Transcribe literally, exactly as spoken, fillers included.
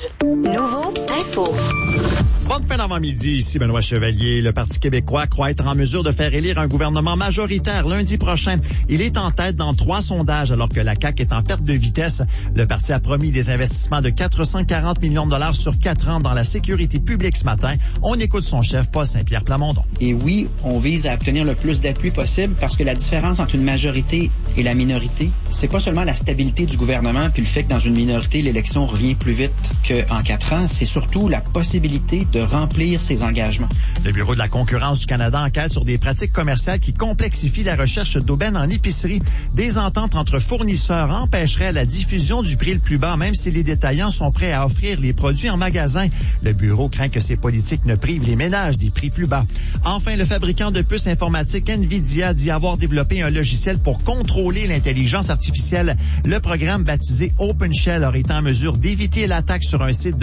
News. Nouveau Info. Bonne fin d'avant-midi, ici Benoît Chevalier. Le Parti québécois croit être en mesure de faire élire un gouvernement majoritaire lundi prochain. Il est en tête dans trois sondages alors que la C A Q est en perte de vitesse. Le parti a promis des investissements de quatre cent quarante millions de dollars sur quatre ans dans la sécurité publique ce matin. On écoute son chef, Paul Saint-Pierre Plamondon. Et oui, on vise à obtenir le plus d'appui possible parce que la différence entre une majorité et la minorité, c'est pas seulement la stabilité du gouvernement puis le fait que dans une minorité, l'élection revient plus vite qu'en quatre ans, c'est surtout la possibilité de remplir ses engagements. Le Bureau de la concurrence du Canada enquête sur des pratiques commerciales qui complexifient la recherche d'aubaine en épicerie. Des ententes entre fournisseurs empêcheraient la diffusion du prix le plus bas, même si les détaillants sont prêts à offrir les produits en magasin. Le Bureau craint que ces politiques ne privent les ménages des prix plus bas. Enfin, le fabricant de puces informatiques NVIDIA dit avoir développé un logiciel pour contrôler l'intelligence artificielle. Le programme baptisé OpenShell aurait été en mesure d'éviter l'attaque sur un site de